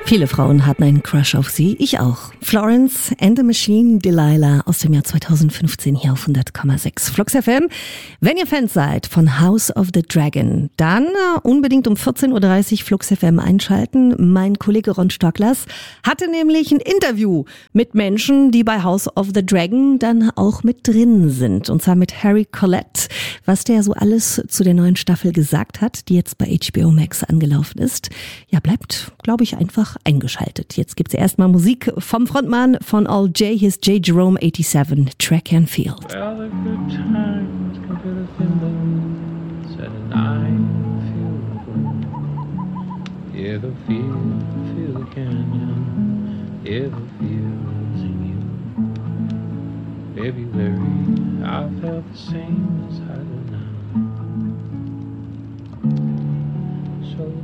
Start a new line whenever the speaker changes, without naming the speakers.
Viele Frauen hatten einen Crush auf sie, ich auch. Florence and the Machine, Delilah aus dem Jahr 2015 hier auf 100,6 Flux FM. Wenn ihr Fans seid von House of the Dragon, dann unbedingt um 14.30 Uhr Flux FM einschalten. Mein Kollege Ron Stocklers hatte nämlich ein Interview mit Menschen, die bei House of the Dragon dann auch mit drin sind. Und zwar mit Harry Collette, was der so alles zu der neuen Staffel gesagt hat, die jetzt bei HBO Max angelaufen ist. Ja, bleibt, glaube ich, einfach eingeschaltet. Jetzt gibt's erstmal Musik vom Frontmann von All J, hier ist J. Jerome 87, Track and Field.
Well, the good times come to the feelings, and I feel the gloom. Yeah, the feel the canyon, yeah, the feel's in you. February, I felt the same as I do now. So